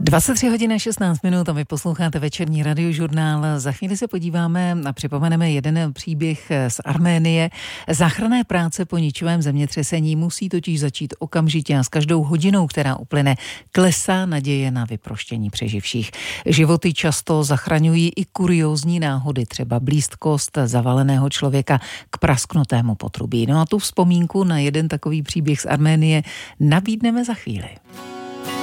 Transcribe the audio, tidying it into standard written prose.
23 hodin 16 minut a vy posloucháte večerní radiožurnál. Za chvíli se podíváme a připomeneme jeden příběh z Arménie. Záchranné práce po ničivém zemětřesení musí totiž začít okamžitě a s každou hodinou, která uplyne, klesá naděje na vyproštění přeživších. Životy často zachraňují i kuriózní náhody, třeba blízkost zavaleného člověka k prasknutému potrubí. No a tu vzpomínku na jeden takový příběh z Arménie nabídneme za chvíli.